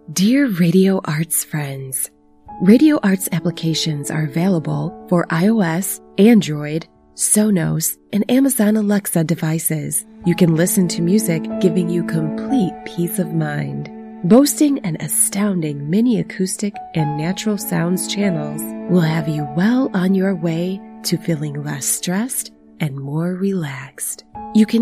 Dear Radio Arts friends, Radio Arts applications are available for iOS, Android, Sonos, and Amazon Alexa devices. You can listen to music, giving you complete peace of mind. Boasting an astounding mini acoustic and natural sounds channels will have you well on your way to feeling less stressed and more relaxed. You can